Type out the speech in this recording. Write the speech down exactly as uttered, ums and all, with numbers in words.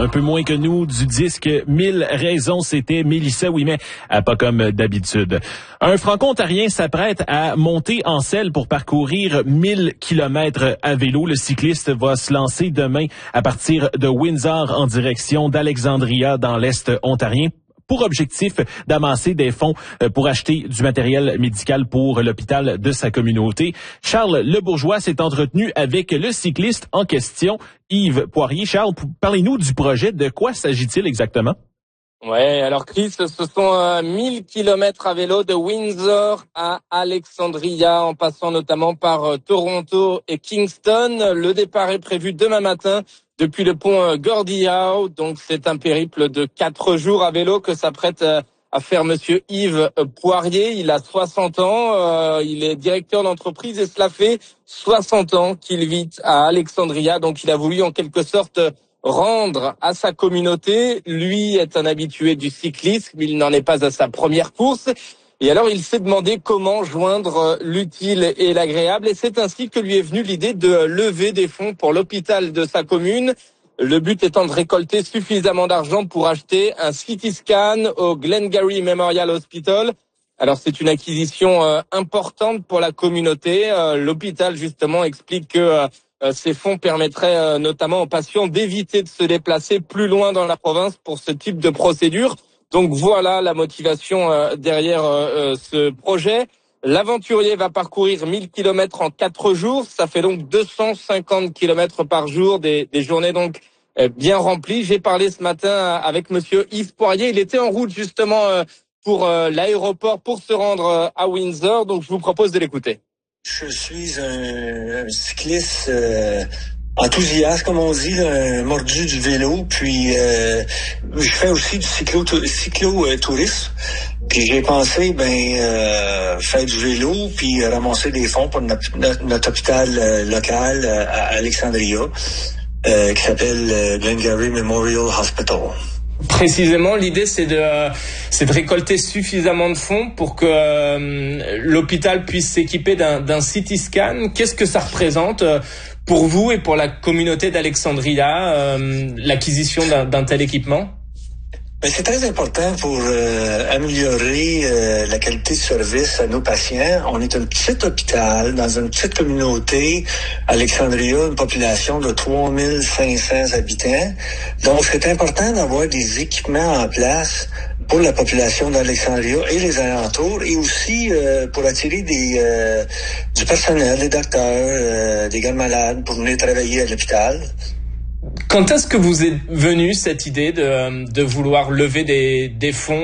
un peu moins que nous du disque Mille raisons, c'était Mélissa Ouimet, à pas comme d'habitude. Un franco-ontarien s'apprête à monter en selle pour parcourir mille kilomètres à vélo. Le cycliste va se lancer demain à partir de Windsor en direction d'Alexandria dans l'Est ontarien, pour objectif d'amasser des fonds pour acheter du matériel médical pour l'hôpital de sa communauté. Charles Lebourgeois s'est entretenu avec le cycliste en question, Yves Poirier. Charles, parlez-nous du projet. De quoi s'agit-il exactement? Ouais, alors Chris, ce sont euh, mille kilomètres à vélo de Windsor à Alexandria, en passant notamment par euh, Toronto et Kingston. Le départ est prévu demain matin depuis le pont euh, Gordie Howe. Donc c'est un périple de quatre jours à vélo que s'apprête euh, à faire monsieur Yves Poirier. Il a soixante ans, euh, il est directeur d'entreprise et cela fait soixante ans qu'il vit à Alexandria. Donc il a voulu en quelque sorte rendre à sa communauté. Lui est un habitué du cyclisme, il n'en est pas à sa première course. Et alors, il s'est demandé comment joindre l'utile et l'agréable. Et c'est ainsi que lui est venue l'idée de lever des fonds pour l'hôpital de sa commune. Le but étant de récolter suffisamment d'argent pour acheter un C T scan au Glengarry Memorial Hospital. Alors, c'est une acquisition euh, importante pour la communauté. Euh, l'hôpital, justement, explique que euh, ces fonds permettraient euh, notamment aux patients d'éviter de se déplacer plus loin dans la province pour ce type de procédure. Donc voilà la motivation euh, derrière euh, ce projet. L'aventurier va parcourir mille kilomètres en quatre jours. Ça fait donc deux cent cinquante kilomètres par jour, des, des journées donc euh, bien remplies. J'ai parlé ce matin avec monsieur Yves Poirier. Il était en route justement euh, pour euh, l'aéroport pour se rendre euh, à Windsor. Donc je vous propose de l'écouter. Je suis un, un cycliste euh, enthousiaste, comme on dit, là, un mordu du vélo. Puis euh, je fais aussi du cyclo cyclo-tourisme. Puis j'ai pensé ben euh, faire du vélo puis ramasser des fonds pour notre, notre, notre hôpital euh, local euh, à Alexandria, euh, qui s'appelle euh, Glengarry Memorial Hospital. Précisément, l'idée c'est de c'est de récolter suffisamment de fonds pour que euh, l'hôpital puisse s'équiper d'un d'un C T scan. Qu'est-ce que ça représente euh, pour vous et pour la communauté d'Alexandria, euh, l'acquisition d'un, d'un tel équipement? Ben, c'est très important pour euh, améliorer euh, la qualité de service à nos patients. On est un petit hôpital dans une petite communauté, Alexandria, une population de trois mille cinq cents habitants. Donc, c'est important d'avoir des équipements en place pour la population d'Alexandria et les alentours, et aussi euh, pour attirer des euh, du personnel, des docteurs, euh, des gardes malades pour venir travailler à l'hôpital. Quand est-ce que vous êtes venu cette idée de, de vouloir lever des, des fonds